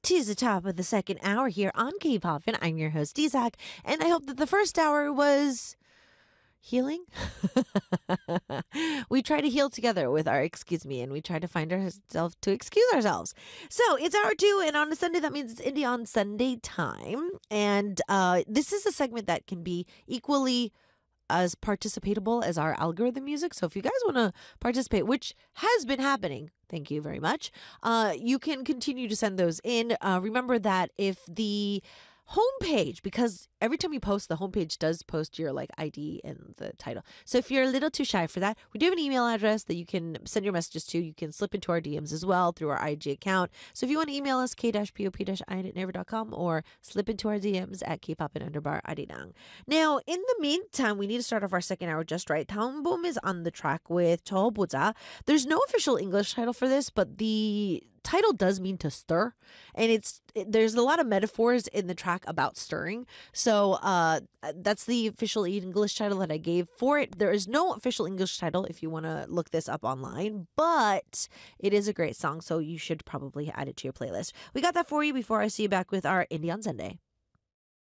to the top of the second hour here on K-Pop, and I'm your host, Isaac, and I hope that the first hour was healing. We try to heal together with our excuse me, and we try to find ourselves to excuse ourselves. So it's hour two, and on a Sunday, that means it's Indie on Sunday time. And this is a segment that can be equally as participatable as our algorithm music. So if you guys want to participate, which has been happening, thank you very much, you can continue to send those in. Remember that if the homepage, because every time you post, the homepage does post your ID and the title. So if you're a little too shy for that, we do have an email address that you can send your messages to. You can slip into our DMs as well through our IG account. So if you want to email us, k-pop-i@naver.com, or slip into our DMs at kpop_arirang. Now, in the meantime, we need to start off our second hour just right. 다음 is on the track with 저보자. There's no official English title for this, but the title does mean to stir, and there's a lot of metaphors in the track about stirring. So that's the official English title that I gave for it. There is no official English title if you want to look this up online, but it is a great song, so you should probably add it to your playlist. We got that for you before I see you back with our Indie on Sunday.